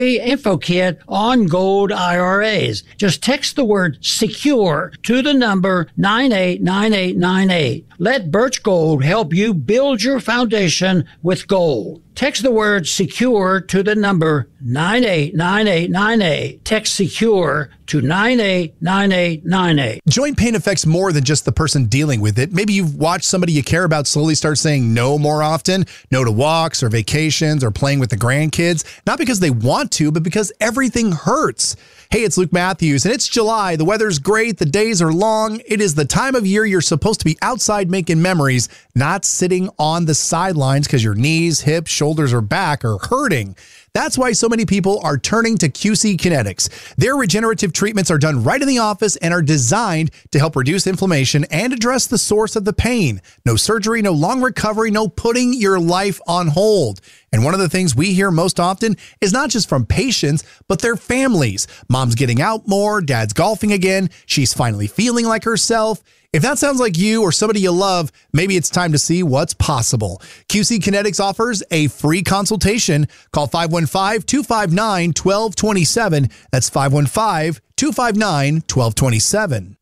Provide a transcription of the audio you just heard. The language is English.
info kit on gold IRAs. Just text the word SECURE to the number 989898. Let Birch Gold help you build your foundation with gold. Text the word SECURE to the number 989898. Text SECURE to 989898. Joint pain affects more than just the person dealing with it. Maybe you've watched somebody you care about slowly start saying no more often, no to walks or vacations or playing with the grandkids, not because they want to, but because everything hurts. Hey, it's Luke Matthews, and it's July. The weather's great. The days are long. It is the time of year you're supposed to be outside making memories, not sitting on the sidelines because your knees, hips, shoulders, or back are hurting. That's why so many people are turning to QC Kinetics. Their regenerative treatments are done right in the office and are designed to help reduce inflammation and address the source of the pain. No surgery, no long recovery, no putting your life on hold. And one of the things we hear most often is not just from patients, but their families. Mom's getting out more, dad's golfing again, she's finally feeling like herself. If that sounds like you or somebody you love, maybe it's time to see what's possible. QC Kinetics offers a free consultation. Call 515-259-1227. That's 515-259-1227.